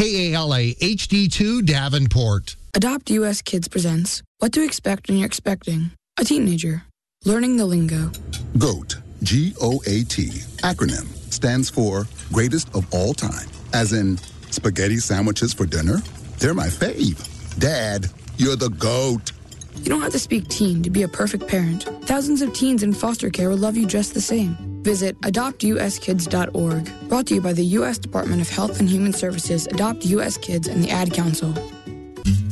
KALA HD2 Davenport. Adopt US Kids presents What to Expect When You're Expecting a Teenager. Learning the lingo. GOAT, G-O-A-T, acronym, stands for Greatest of All Time. As in, spaghetti sandwiches for dinner? They're my fave. Dad, you're the GOAT. You don't have to speak teen to be a perfect parent. Thousands of teens in foster care will love you just the same. Visit adoptuskids.org. Brought to you by the U.S. Department of Health and Human Services, Adopt U.S. Kids, and the Ad Council.